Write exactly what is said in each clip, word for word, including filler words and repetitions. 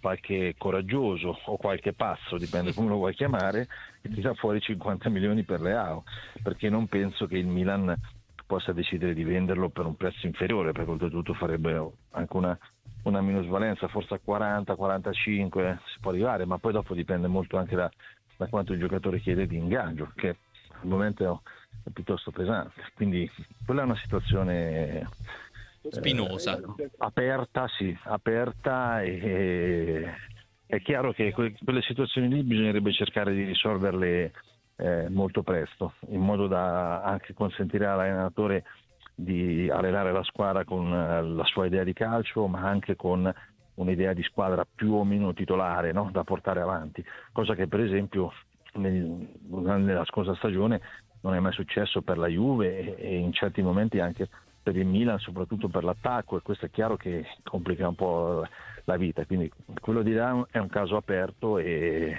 qualche coraggioso o qualche pazzo, dipende come lo vuoi chiamare, e tira fuori cinquanta milioni per Leao, perché non penso che il Milan possa decidere di venderlo per un prezzo inferiore, perché oltretutto farebbe anche una, una minusvalenza, forse a quaranta quarantacinque si può arrivare, ma poi dopo dipende molto anche da, da quanto il giocatore chiede di ingaggio, che al momento è piuttosto pesante, quindi quella è una situazione spinosa, eh, aperta, sì, aperta, e è chiaro che que- quelle situazioni lì bisognerebbe cercare di risolverle eh, molto presto, in modo da anche consentire all'allenatore di allenare la squadra con eh, la sua idea di calcio, ma anche con un'idea di squadra più o meno titolare, no? Da portare avanti, cosa che per esempio nel- nella scorsa stagione non è mai successo per la Juve e, e in certi momenti anche per il Milan, soprattutto per l'attacco, e questo è chiaro che complica un po' la vita, quindi quello di là è un caso aperto, e,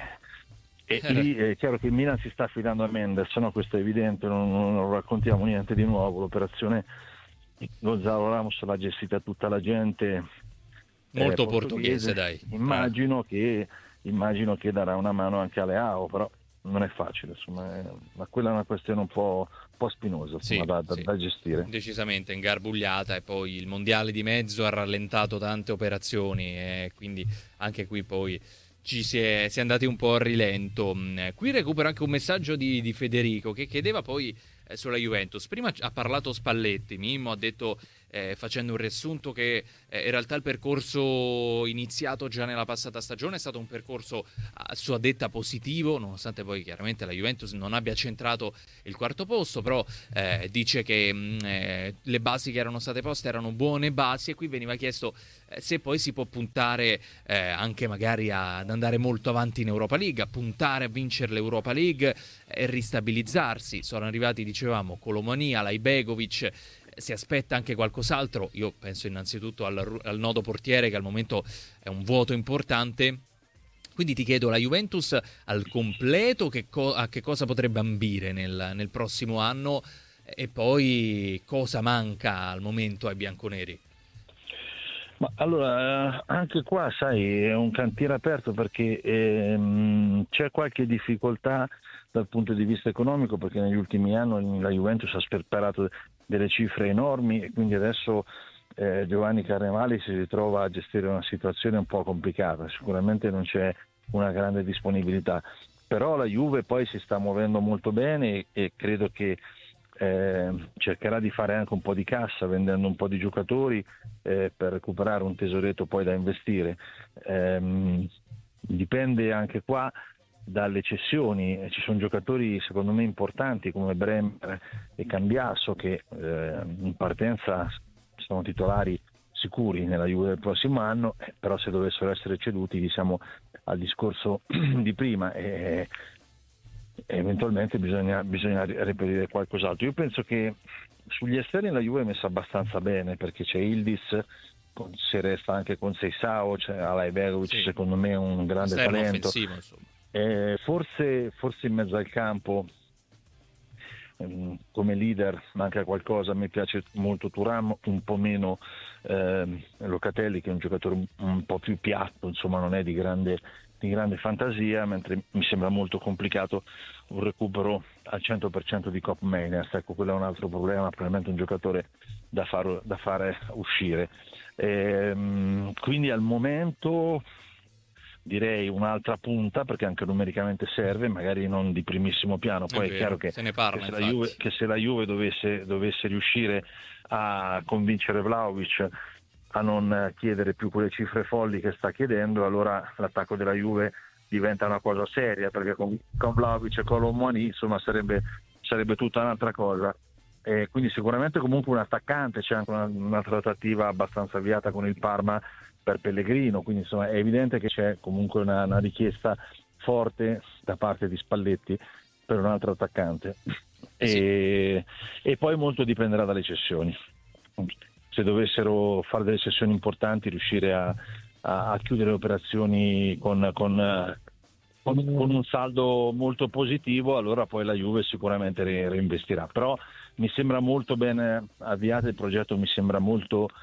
e lì è chiaro che il Milan si sta affidando a Mendes, no? Questo è evidente, non, non raccontiamo niente di nuovo, l'operazione Gonzalo Ramos l'ha gestita tutta la gente eh, molto portoghese, portoghese, dai. Eh. immagino che, immagino che darà una mano anche a Leao, però non è facile, insomma, è, ma quella è una questione un po', un po' spinosa, insomma, Sì, da, da, sì, da gestire. decisamente ingarbugliata, e poi il mondiale di mezzo ha rallentato tante operazioni, e quindi anche qui poi ci si è, si è andati un po' a rilento. Mm, Qui recupero anche un messaggio di, di Federico, che chiedeva poi eh, sulla Juventus. Prima ha parlato Spalletti, Mimmo ha detto, eh, facendo un riassunto, che eh, in realtà il percorso iniziato già nella passata stagione è stato un percorso a sua detta positivo, nonostante poi chiaramente la Juventus non abbia centrato il quarto posto, però eh, dice che mh, eh, le basi che erano state poste erano buone basi, e qui veniva chiesto eh, se poi si può puntare eh, anche magari a, ad andare molto avanti in Europa League, a puntare a vincere l'Europa League e ristabilizzarsi. Sono arrivati, dicevamo, Colomania, Lajbegovic, si aspetta anche qualcos'altro. Io penso innanzitutto al, al nodo portiere, che al momento è un vuoto importante. Quindi ti chiedo, la Juventus al completo che co- a che cosa potrebbe ambire nel, nel prossimo anno, e poi cosa manca al momento ai bianconeri? Ma allora, eh, anche qua, sai, è un cantiere aperto, perché ehm, c'è qualche difficoltà dal punto di vista economico, perché negli ultimi anni la Juventus ha sperperato delle cifre enormi, e quindi adesso eh, Giovanni Carnevali si ritrova a gestire una situazione un po' complicata. Sicuramente non c'è una grande disponibilità, però la Juve poi si sta muovendo molto bene, e, e credo che eh, cercherà di fare anche un po' di cassa vendendo un po' di giocatori eh, per recuperare un tesoretto poi da investire. Ehm, dipende anche qua dalle cessioni, ci sono giocatori secondo me importanti come Bremer e Cambiasso che eh, in partenza sono titolari sicuri nella Juve del prossimo anno, eh, però se dovessero essere ceduti, diciamo, al discorso di prima, e, e eventualmente bisogna, bisogna reperire qualcos'altro. Io penso che sugli esterni la Juve è messa abbastanza bene, perché c'è Yildiz, se resta anche con Seisao, c'è Alajbegovic, Sì, secondo me un grande esterno talento. offensivo, insomma. Eh, forse, forse in mezzo al campo ehm, come leader manca qualcosa. A me piace molto Thuram, un po' meno ehm, Locatelli, che è un giocatore un, un po' più piatto, insomma non è di grande, di grande fantasia, mentre mi sembra molto complicato un recupero al cento per cento di Cop Mainers. Ecco, quello è un altro problema, probabilmente un giocatore da, far, da fare uscire. Ehm, quindi al momento direi un'altra punta, perché anche numericamente serve, magari non di primissimo piano. È Poi è chiaro vero, che, se ne che parla se la Juve, infatti. che se la Juve dovesse, dovesse riuscire a convincere Vlahovic a non chiedere più quelle cifre folli che sta chiedendo, allora l'attacco della Juve diventa una cosa seria, perché con, con Vlahovic e Colomoni insomma sarebbe, sarebbe tutta un'altra cosa. E quindi sicuramente comunque un attaccante, c'è anche una, una trattativa abbastanza avviata con il Parma per Pellegrino, quindi insomma è evidente che c'è comunque una, una richiesta forte da parte di Spalletti per un altro attaccante. Eh sì, E, e poi molto dipenderà dalle cessioni. Se dovessero fare delle cessioni importanti, riuscire a, a, a chiudere le operazioni con, con, con, con un saldo molto positivo, allora poi la Juve sicuramente reinvestirà. Però mi sembra molto ben avviato il progetto, mi sembra molto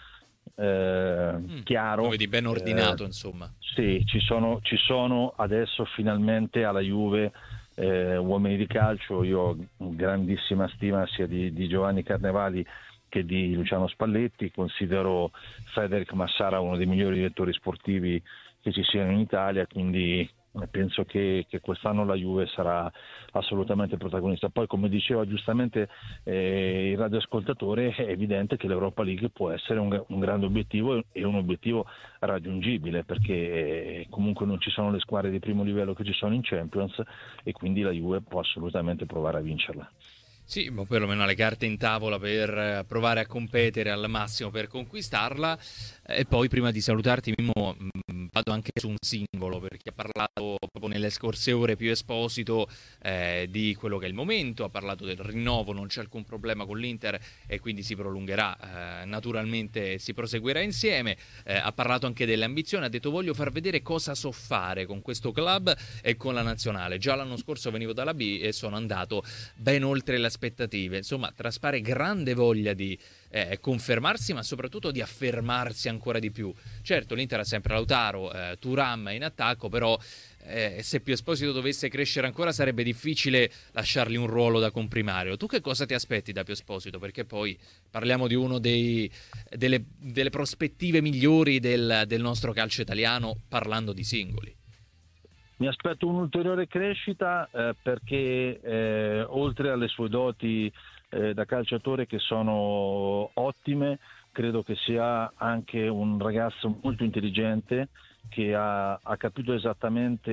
eh, Mm, chiaro. lo vedi ben ordinato, eh, insomma. Sì, ci sono, ci sono adesso finalmente alla Juve eh, uomini di calcio. Io ho grandissima stima sia di, di Giovanni Carnevali che di Luciano Spalletti. Considero Federic Massara uno dei migliori direttori sportivi che ci siano in Italia, quindi penso che, che quest'anno la Juve sarà assolutamente protagonista. Poi, come diceva giustamente eh, il radioascoltatore, è evidente che l'Europa League può essere un, un grande obiettivo e un obiettivo raggiungibile, perché eh, comunque non ci sono le squadre di primo livello che ci sono in Champions, e quindi la Juve può assolutamente provare a vincerla. Sì, ma perlomeno ha le carte in tavola per eh, provare a competere al massimo per conquistarla. E poi, prima di salutarti, Mimmo, mh, vado anche su un singolo, perché ha parlato proprio nelle scorse ore più Esposito eh, di quello che è il momento, ha parlato del rinnovo, non c'è alcun problema con l'Inter e quindi si prolungherà, eh, naturalmente si proseguirà insieme. Eh, ha parlato anche delle ambizioni, ha detto voglio far vedere cosa so fare con questo club e con la nazionale. Già l'anno scorso venivo dalla B e sono andato ben oltre le aspettative. Insomma, traspare grande voglia di eh, confermarsi, ma soprattutto di affermarsi ancora di più. Certo, l'Inter ha sempre Lautaro, eh, Thuram in attacco, però eh, se Pio Esposito dovesse crescere ancora sarebbe difficile lasciargli un ruolo da comprimario. Tu che cosa ti aspetti da Pio Esposito? Perché poi parliamo di uno dei, delle, delle prospettive migliori del, del nostro calcio italiano, parlando di singoli. Mi aspetto un'ulteriore crescita eh, perché eh, oltre alle sue doti eh, da calciatore, che sono ottime, credo che sia anche un ragazzo molto intelligente, che ha, ha capito esattamente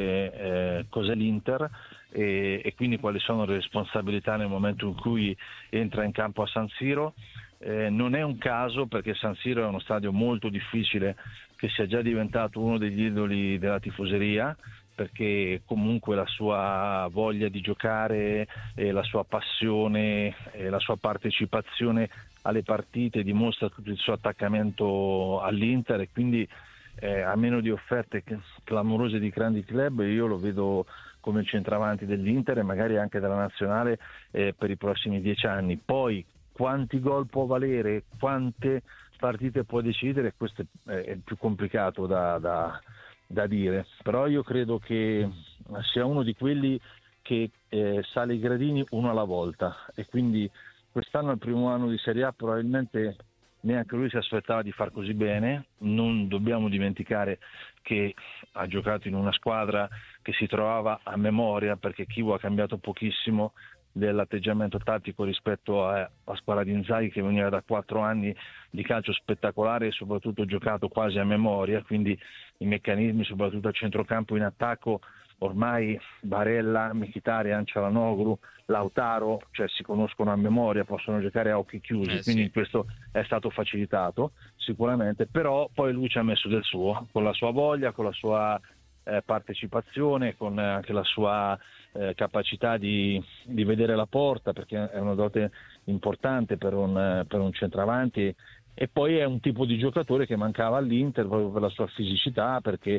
eh, cos'è l'Inter e, e quindi quali sono le responsabilità nel momento in cui entra in campo a San Siro. Eh, non è un caso, perché San Siro è uno stadio molto difficile, che sia già diventato uno degli idoli della tifoseria, perché comunque la sua voglia di giocare, eh, la sua passione, eh, la sua partecipazione alle partite dimostra tutto il suo attaccamento all'Inter, e quindi eh, a meno di offerte clamorose di grandi club, io lo vedo come il centravanti dell'Inter e magari anche della nazionale eh, per i prossimi dieci anni. Poi quanti gol può valere, quante partite può decidere, questo è il più complicato da, da, da dire, però io credo che sia uno di quelli che eh, sale i gradini uno alla volta, e quindi quest'anno è il primo anno di Serie A, probabilmente neanche lui si aspettava di far così bene. Non dobbiamo dimenticare che ha giocato in una squadra che si trovava a memoria, perché Chivo ha cambiato pochissimo dell'atteggiamento tattico rispetto a, a squadra di Inzaghi, che veniva da quattro anni di calcio spettacolare e soprattutto giocato quasi a memoria, quindi i meccanismi soprattutto a centrocampo, in attacco, ormai Barella, Mkhitaryan, Çalhanoğlu, Lautaro, cioè si conoscono a memoria, possono giocare a occhi chiusi, Eh, quindi sì. questo è stato facilitato sicuramente, però poi lui ci ha messo del suo, con la sua voglia, con la sua eh, partecipazione, con anche la sua eh, capacità di, di vedere la porta, perché è una dote importante per un, per un centravanti, e poi è un tipo di giocatore che mancava all'Inter proprio per la sua fisicità, perché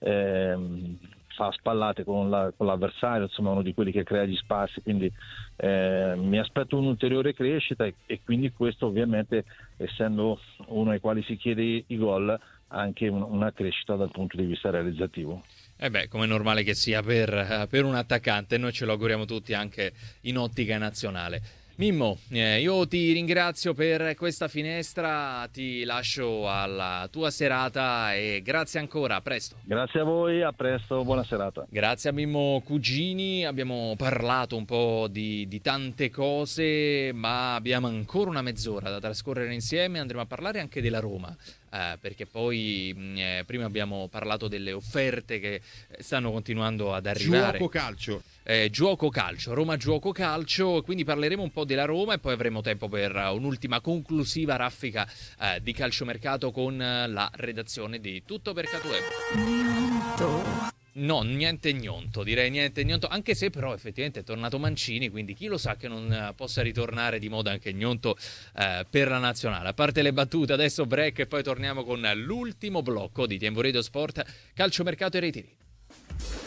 ehm, fa spallate con, la, con l'avversario, insomma uno di quelli che crea gli spazi, quindi eh, mi aspetto un'ulteriore crescita, e, e quindi questo ovviamente, essendo uno ai quali si chiede i gol, anche un, una crescita dal punto di vista realizzativo. E beh, come è normale che sia per, per un attaccante, noi ce lo auguriamo tutti anche in ottica nazionale. Mimmo, eh, io ti ringrazio per questa finestra, ti lascio alla tua serata e grazie ancora, a presto. Grazie a voi, a presto, buona serata. Grazie a Mimmo Cugini, abbiamo parlato un po' di, di tante cose, ma abbiamo ancora una mezz'ora da trascorrere insieme, andremo a parlare anche della Roma. Eh, perché poi eh, prima abbiamo parlato delle offerte che stanno continuando ad arrivare. Giuoco calcio. Eh, Giuoco calcio, Roma Giuoco calcio, quindi parleremo un po' della Roma e poi avremo tempo per un'ultima conclusiva raffica eh, di calciomercato con la redazione di Tutto per Catuebo. No, niente gnonto, direi niente gnonto, anche se però effettivamente è tornato Mancini, quindi chi lo sa che non possa ritornare di moda anche gnonto eh, per la nazionale. A parte le battute, adesso break e poi torniamo con l'ultimo blocco di Tempo Radio Sport, calciomercato e ritiri.